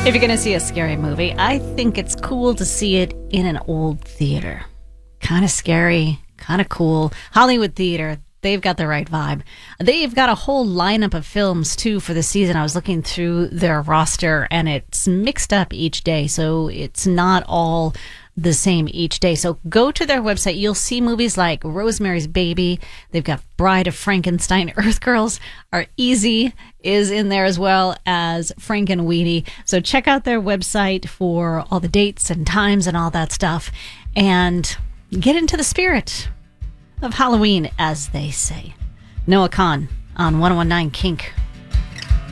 If you're going to see a scary movie, I think it's cool to see it in an old theater. Kind of scary, kind of cool. Hollywood Theater, they've got the right vibe. They've got a whole lineup of films, too, for the season. I was looking through their roster, and it's mixed up each day, so it's not all the same each day. So go to their website. You'll see movies like Rosemary's Baby. They've got Bride of Frankenstein. Earth Girls Are Easy is in there, as well as Frankenweenie. So check out their website for all the dates and times and all that stuff, and get into the spirit of Halloween, as they say. Noah Kahn on 101.9 Kink.